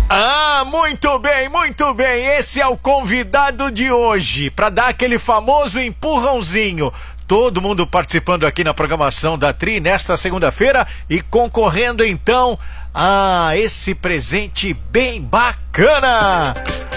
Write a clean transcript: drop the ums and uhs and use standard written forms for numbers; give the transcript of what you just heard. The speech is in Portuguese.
Ah, muito bem, muito bem. Esse é o convidado de hoje, para dar aquele famoso empurrãozinho. Todo mundo participando aqui na programação da Tri nesta segunda-feira e concorrendo então a esse presente bem bacana.